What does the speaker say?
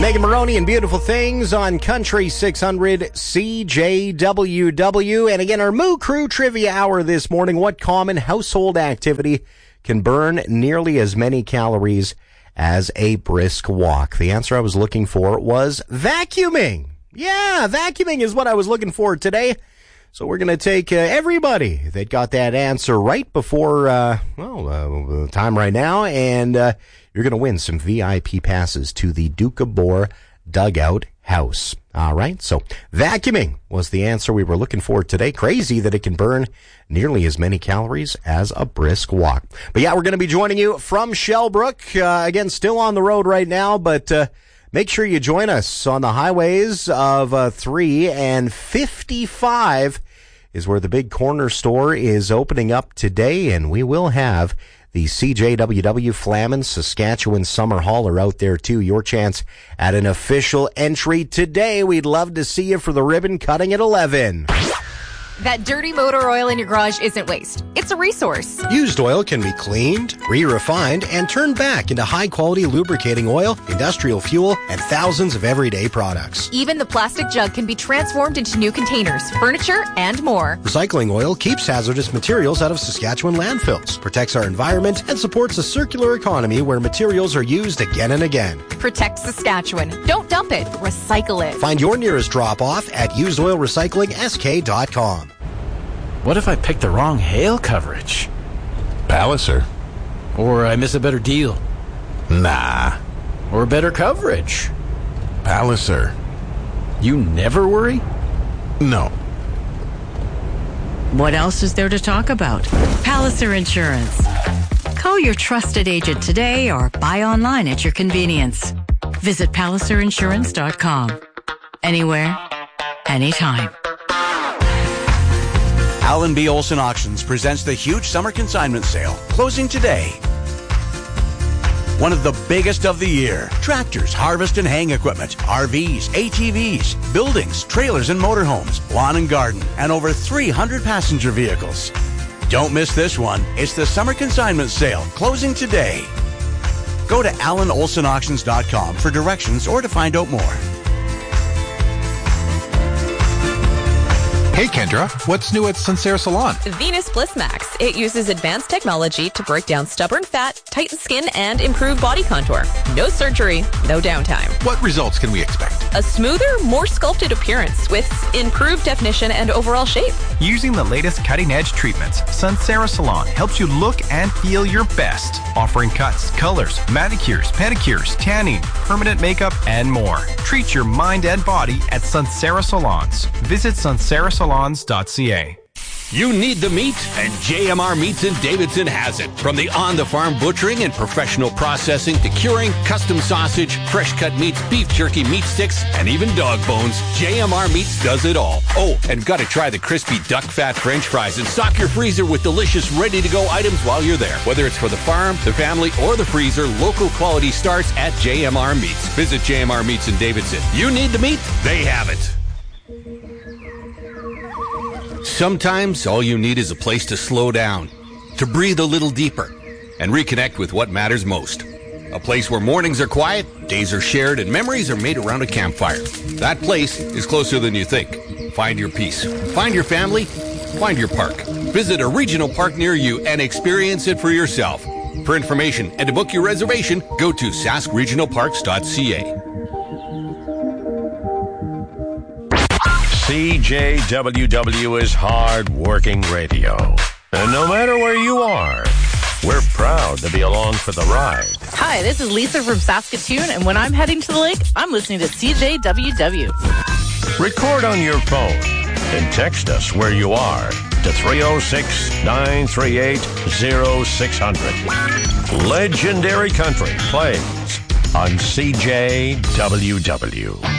Megan Maroney and Beautiful Things on Country 600 CJWW. And again, our Moo Crew Trivia Hour this morning. What common household activity can burn nearly as many calories as a brisk walk? The answer I was looking for was vacuuming. Yeah, vacuuming is what I was looking for today. So we're going to take everybody that got that answer right before, the time right now, and you're going to win some VIP passes to the Doukhobor Dugout House. All right, so vacuuming was the answer we were looking for today. Crazy that it can burn nearly as many calories as a brisk walk. But yeah, we're going to be joining you from Shellbrook. Again, still on the road right now, but make sure you join us on the highways of 3 and 55 is where the big corner store is opening up today, and we will have the CJWW Flamin Saskatchewan Summer Hauler out there too. Your chance at an official entry today. We'd love to see you for the ribbon cutting at 11. That dirty motor oil in your garage isn't waste. It's a resource. Used oil can be cleaned, re-refined, and turned back into high-quality lubricating oil, industrial fuel, and thousands of everyday products. Even the plastic jug can be transformed into new containers, furniture, and more. Recycling oil keeps hazardous materials out of Saskatchewan landfills, protects our environment, and supports a circular economy where materials are used again and again. Protect Saskatchewan. Don't dump it. Recycle it. Find your nearest drop-off at usedoilrecyclingsk.com. What if I pick the wrong hail coverage? Palliser. Or I miss a better deal? Nah. Or better coverage? Palliser. You never worry? No. What else is there to talk about? Palliser Insurance. Call your trusted agent today or buy online at your convenience. Visit palliserinsurance.com. Anywhere, anytime. Alan B. Olson Auctions presents the huge summer consignment sale, closing today. One of the biggest of the year. Tractors, harvest and hang equipment, RVs, ATVs, buildings, trailers and motorhomes, lawn and garden, and over 300 passenger vehicles. Don't miss this one. It's the summer consignment sale, closing today. Go to alanolsonauctions.com for directions or to find out more. Hey Kendra, what's new at Sunsera Salon? Venus Bliss Max. It uses advanced technology to break down stubborn fat, tighten skin, and improve body contour. No surgery, no downtime. What results can we expect? A smoother, more sculpted appearance with improved definition and overall shape. Using the latest cutting-edge treatments, Sunsera Salon helps you look and feel your best, offering cuts, colors, manicures, pedicures, tanning, permanent makeup, and more. Treat your mind and body at Sunsera Salons. Visit sunserasalons.ca. You need the meat, and JMR Meats in Davidson has it. From the on-the-farm butchering and professional processing to curing, custom sausage, fresh-cut meats, beef jerky, meat sticks, and even dog bones, JMR Meats does it all. Oh, and gotta try the crispy duck fat French fries and stock your freezer with delicious, ready-to-go items while you're there. Whether it's for the farm, the family, or the freezer, local quality starts at JMR Meats. Visit JMR Meats in Davidson. You need the meat? They have it. Sometimes all you need is a place to slow down, to breathe a little deeper, and reconnect with what matters most. A place where mornings are quiet, days are shared, and memories are made around a campfire. That place is closer than you think. Find your peace. Find your family. Find your park. Visit a regional park near you and experience it for yourself. For information and to book your reservation, go to saskregionalparks.ca. CJWW is hard-working radio. And no matter where you are, we're proud to be along for the ride. Hi, this is Lisa from Saskatoon, and when I'm heading to the lake, I'm listening to CJWW. Record on your phone and text us where you are to 306-938-0600. Legendary Country plays on CJWW.